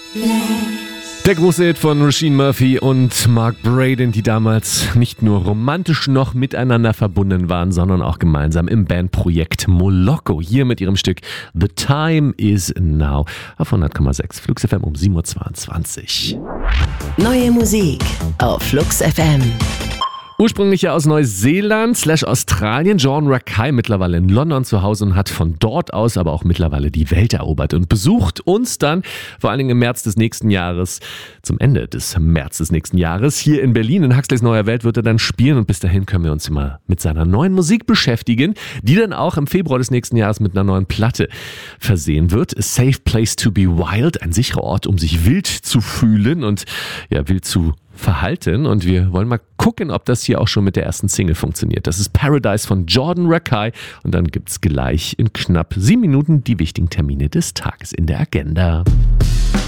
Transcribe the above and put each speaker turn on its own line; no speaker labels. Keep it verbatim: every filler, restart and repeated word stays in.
Der große Hit von Roisin Murphy und Mark Braden, die damals nicht nur romantisch noch miteinander verbunden waren, sondern auch gemeinsam im Bandprojekt Moloko. Hier mit ihrem Stück The Time Is Now auf hundert Komma sechs Flux F M um sieben Uhr zweiundzwanzig.
Neue Musik auf Flux F M.
Ursprünglich ja aus Neuseeland slash Australien, John Rakei mittlerweile in London zu Hause und hat von dort aus aber auch mittlerweile die Welt erobert und besucht uns dann vor allen Dingen im März des nächsten Jahres, zum Ende des März des nächsten Jahres, hier in Berlin. In Huxleys Neuer Welt wird er dann spielen und bis dahin können wir uns immer mit seiner neuen Musik beschäftigen, die dann auch im Februar des nächsten Jahres mit einer neuen Platte versehen wird. A Safe Place to be Wild, ein sicherer Ort, um sich wild zu fühlen und ja, wild zu verhalten, und wir wollen mal gucken, ob das hier auch schon mit der ersten Single funktioniert. Das ist Paradise von Jordan Rakei und dann gibt's gleich in knapp sieben Minuten die wichtigen Termine des Tages in der Agenda.